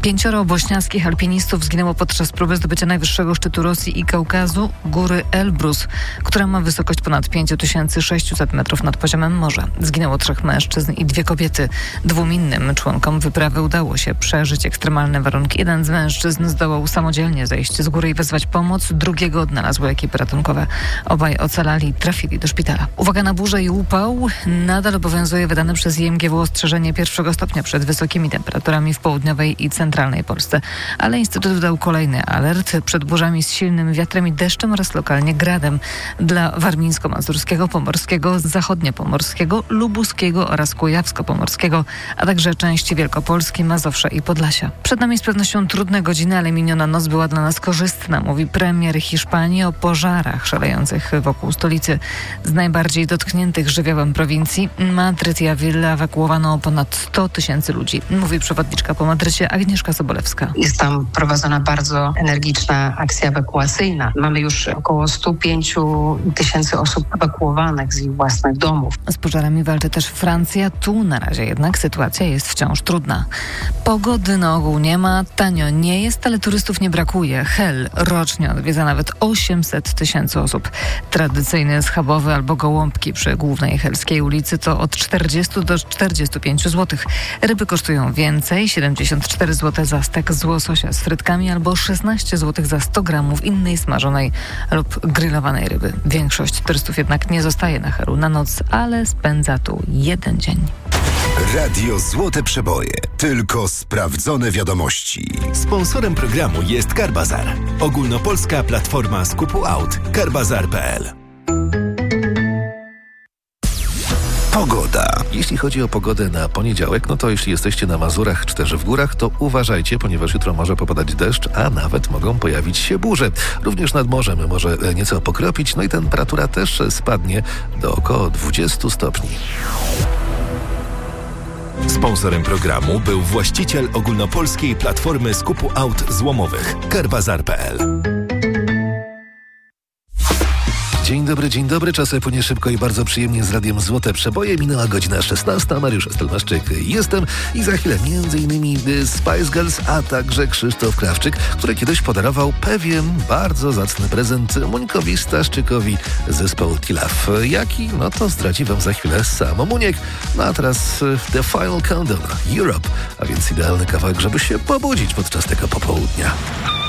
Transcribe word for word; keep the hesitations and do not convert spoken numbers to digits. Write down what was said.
Pięcioro bośniackich alpinistów zginęło podczas próby zdobycia najwyższego szczytu Rosji i Kaukazu, góry Elbrus, która ma wysokość ponad pięć tysięcy sześćset metrów nad poziomem morza. Zginęło trzech mężczyzn i dwie kobiety. Dwóm innym członkom wyprawy udało się przeżyć ekstremalne warunki. Jeden z mężczyzn zdołał samodzielnie zejść z góry i wezwać pomoc, drugiego odnalazły ekipy ratunkowe. Obaj ocalali i trafili do szpitala. Uwaga na burzę i upał. Nadal obowiązuje wydane przez I M G W ostrzeżenie pierwszego stopnia przed wysokimi temperaturami w południowej i centralnej Polsce. Ale Instytut dał kolejny alert przed burzami z silnym wiatrem i deszczem oraz lokalnie gradem dla warmińsko-mazurskiego, pomorskiego, zachodniopomorskiego, lubuskiego oraz kujawsko-pomorskiego, a także części Wielkopolski, Mazowsza i Podlasia. Przed nami z pewnością trudne godziny, ale miniona noc była dla nas korzystna, mówi premier Hiszpanii o pożarach szalejących wokół stolicy. Z najbardziej dotkniętych żywiołem prowincji Madryt i Awila ewakuowano ponad sto tysięcy ludzi, mówi przewodniczka po Madrycie Agnieszka Sobolewska. Jest tam prowadzona bardzo energiczna akcja ewakuacyjna. Mamy już około sto pięć tysięcy osób ewakuowanych z ich własnych domów. Z pożarami walczy też Francja. Tu na razie jednak sytuacja jest wciąż trudna. Pogody na ogół nie ma, tanio nie jest, ale turystów nie brakuje. Hel rocznie odwiedza nawet osiemset tysięcy osób. Tradycyjne schabowy albo gołąbki przy głównej helskiej ulicy to od czterdziestu do czterdziestu pięciu złotych. Ryby kosztują więcej, siedemdziesiąt cztery złote za stek z łososia z frytkami albo szesnaście złotych za sto gramów innej smażonej lub grillowanej ryby. Większość turystów jednak nie zostaje na Helu na noc, ale spędza tu jeden dzień. Radio Złote Przeboje. Tylko sprawdzone wiadomości. Sponsorem programu jest Carbazar. Ogólnopolska platforma skupu aut. carbazar kropka p l. Pogoda. Jeśli chodzi o pogodę na poniedziałek, no to jeśli jesteście na Mazurach czy też w górach, to uważajcie, ponieważ jutro może popadać deszcz, a nawet mogą pojawić się burze. Również nad morzem może nieco pokropić, no i temperatura też spadnie do około dwudziestu stopni. Sponsorem programu był właściciel ogólnopolskiej platformy skupu aut złomowych carbazar kropka p l. Dzień dobry, dzień dobry. Czasem płynie szybko i bardzo przyjemnie z Radiem Złote Przeboje. Minęła godzina szesnasta. Mariusz Stelmaszczyk jestem i za chwilę między innymi Spice Girls, a także Krzysztof Krawczyk, który kiedyś podarował pewien bardzo zacny prezent Muńkowi Staszczykowi z zespołu Tilaf. Jaki? No to zdradzi wam za chwilę sam Muniek. No a teraz The Final Countdown Europe, a więc idealny kawałek, żeby się pobudzić podczas tego popołudnia.